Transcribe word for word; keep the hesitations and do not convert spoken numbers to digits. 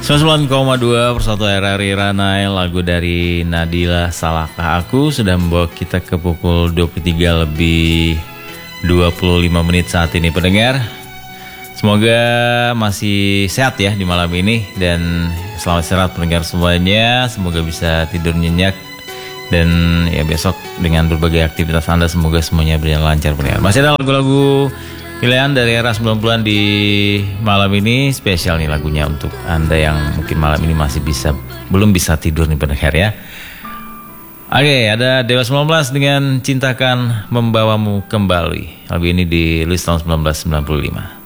sembilan puluh sembilan koma dua Persatu R R I Ranai, lagu dari Nadila Salahkah Aku sudah membawa kita ke pukul dua puluh tiga lebih dua puluh lima menit saat ini pendengar. Semoga masih sehat ya di malam ini dan selamat istirahat pendengar semuanya. Semoga bisa tidur nyenyak dan ya besok dengan berbagai aktivitas Anda semoga semuanya berjalan lancar pendengar. Masih ada lagu-lagu pilihan dari era sembilan puluhan di malam ini, spesial nih lagunya untuk Anda yang mungkin malam ini masih bisa belum bisa tidur nih pendengar ya. Oke, ada Dewa sembilan belas dengan Cintakan Membawamu Kembali. Lagu ini di list tahun seribu sembilan ratus sembilan puluh lima.